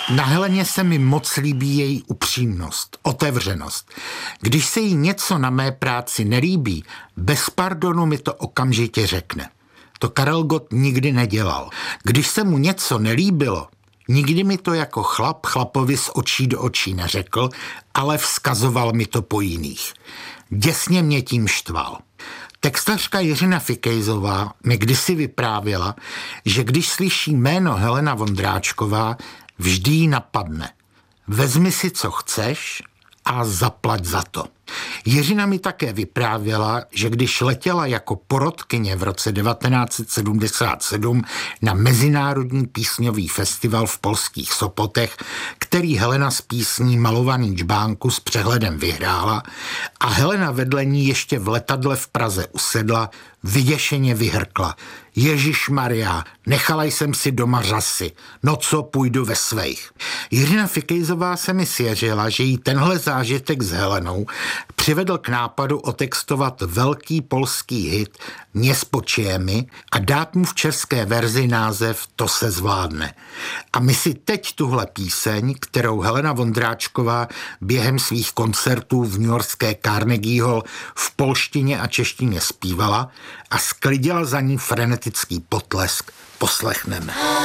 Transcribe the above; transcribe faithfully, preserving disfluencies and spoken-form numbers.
Na Heleně se mi moc líbí její upřímnost, otevřenost. Když se jí něco na mé práci nelíbí, bez pardonu mi to okamžitě řekne. To Karel Gott nikdy nedělal. Když se mu něco nelíbilo, nikdy mi to jako chlap chlapovi z očí do očí neřekl, ale vzkazoval mi to po jiných. Děsně mě tím štval. Textařka Jiřina Fikejzová mi kdysi vyprávěla, že když slyší jméno Helena Vondráčková, vždy jí napadne. Vezmi si, co chceš a zaplať za to. Jiřina mi také vyprávěla, že když letěla jako porotkyně v roce devatenáct set sedmdesát sedm na Mezinárodní písňový festival v polských Sopotech, který Helena s písní Malovaný džbánku s přehledem vyhrála a Helena vedle ní ještě v letadle v Praze usedla, vyděšeně vyhrkla. Ježišmarja, nechala jsem si doma řasy, no co, půjdu ve svejch. Jiřina Fikejzová se mi svěřila, že jí tenhle zážitek s Helenou přivedl k nápadu otextovat velký polský hit Mě spočijemi a dát mu v české verzi název To se zvládne. A my si teď tuhle píseň, kterou Helena Vondráčková během svých koncertů v newyorské Carnegie Hall v polštině a češtině zpívala a sklidila za ní frenetický potlesk, poslechneme.